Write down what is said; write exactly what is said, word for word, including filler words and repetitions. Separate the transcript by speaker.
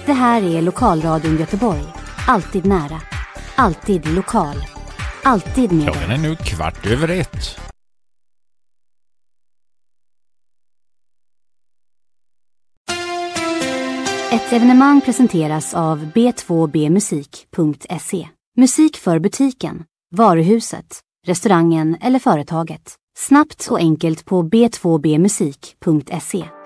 Speaker 1: Det här är Lokalradion Göteborg. Alltid nära. Alltid lokal. Alltid med.
Speaker 2: Klockan är nu kvart över ett.
Speaker 1: Ett evenemang presenteras av b två b musik punkt se. Musik för butiken, varuhuset, restaurangen eller företaget. Snabbt och enkelt på b två b musik punkt se.